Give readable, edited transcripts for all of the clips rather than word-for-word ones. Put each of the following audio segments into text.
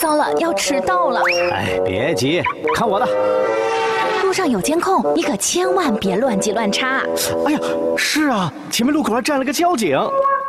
糟了，要迟到了！ 哎，别急，看我的。 路上有监控，你可千万别乱挤乱插。 哎呀，是啊，前面路口还站了个交警。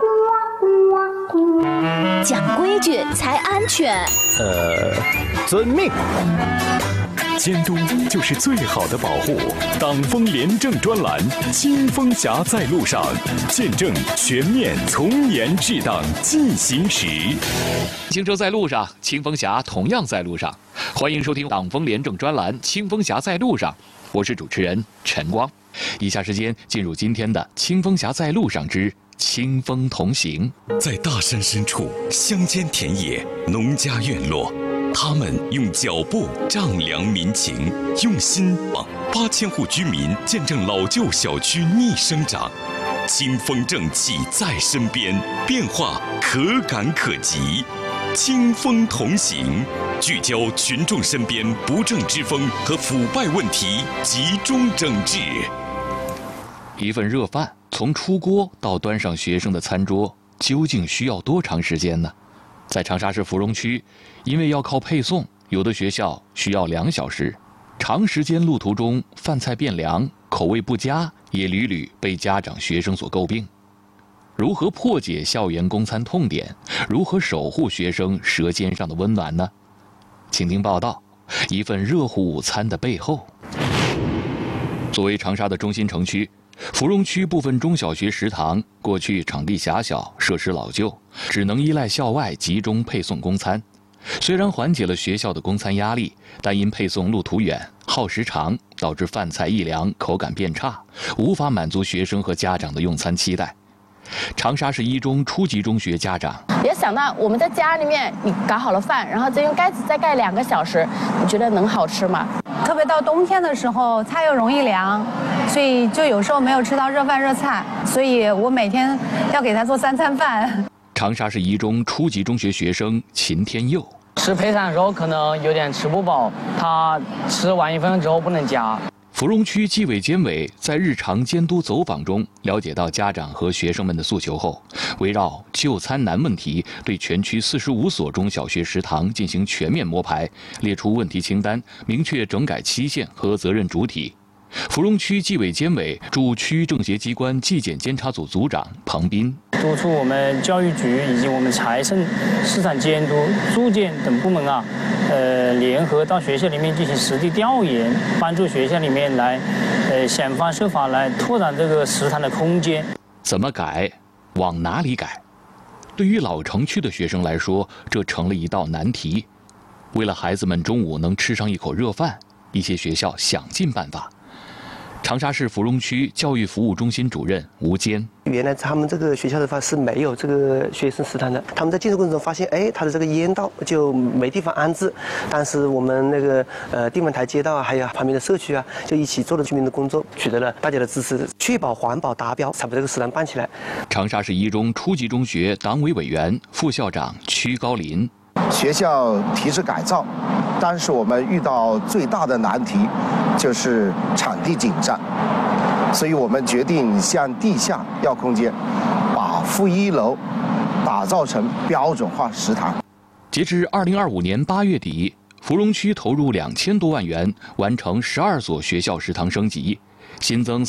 讲规矩才安全。 遵命。 监督就是最好的保护。党风廉政专栏《清风侠在路上》，见证全面从严治党进行时。 行车在路上，清风侠同样在路上。欢迎收听党风廉政专栏《清风侠在路上》，我是主持人陈光。以下时间进入今天的《清风侠在路上之清风同行》。 在大山深处，乡间田野，农家院落。他们用脚步丈量民情，用心帮8000户居民见证老旧小区逆生长。清风正气在身边，变化可感可及。清风同行，聚焦群众身边不正之风和腐败问题，集中整治。 一份热饭从出锅到端上学生的餐桌，究竟需要多长时间呢？在长沙市芙蓉区，因为要靠配送，有的学校需要2小时。长时间路途中，饭菜变凉，口味不佳，也屡屡被家长、学生所诟病。如何破解校园供餐痛点？如何守护学生舌尖上的温暖呢？请听报道：一份热乎午餐的背后。作为长沙的中心城区，芙蓉区部分中小学食堂过去场地狭小，设施老旧，只能依赖校外集中配送供餐。虽然缓解了学校的供餐压力，但因配送路途远、耗时长，导致饭菜易凉、口感变差，无法满足学生和家长的用餐期待。长沙市一中初级中学家长也想到我们在家里面，你搞好了饭，然后再用盖子再盖2个小时，你觉得能好吃吗？ 特别到冬天的时候，菜又容易凉，所以就有时候没有吃到热饭热菜，所以我每天要给他做3餐饭。 长沙市一中初级中学学生秦天佑吃配餐的时候可能有点吃不饱，他吃完1份之后不能加。 芙蓉区纪委监委在日常监督走访中了解到家长和学生们的诉求后，围绕就餐难问题，对全区45所中小学食堂进行全面摸排，列出问题清单，明确整改期限和责任主体。芙蓉区纪委监委驻区政协机关纪检监察组组长彭斌督促我们教育局以及我们财政、市场监督、住建等部门联合到学校里面进行实地调研，帮助学校里面来想方设法来拓展这个食堂的空间。 怎么改？往哪里改？对于老城区的学生来说，这成了一道难题。为了孩子们中午能吃上一口热饭，一些学校想尽办法。长沙市芙蓉区教育服务中心主任吴坚： 原来他们这个学校的话是没有这个学生食堂的，他们在建设过程中发现，他的这个烟道就没地方安置。但是我们那个地方台街道啊，还有旁边的社区啊，就一起做了居民的工作，取得了大家的支持，确保环保达标，才把这个食堂办起来。 长沙市一中初级中学党委委员、副校长曲高林： 学校提出改造，但是我们遇到最大的难题就是场地紧张，所以我们决定向地下要空间，把负1楼打造成标准化食堂。 截至2025年8月底，芙蓉区投入2000多万元，完成12所学校食堂升级，新增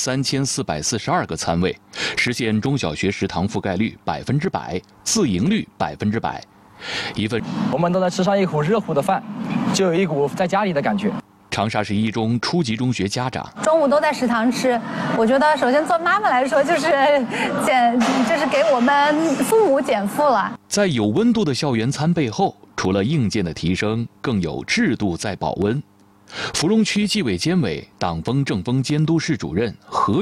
3442个餐位，实现中小学食堂覆盖率100%，自营率100%。 我们都在吃上一口热乎的饭，就有一股在家里的感觉。 长沙市一中初级中学家长： 中午都在食堂吃，我觉得首先做妈妈来说就是给我们父母减负了。 在有温度的校园餐背后，除了硬件的提升，更有制度在保温。芙蓉区纪委监委党风政风监督室主任何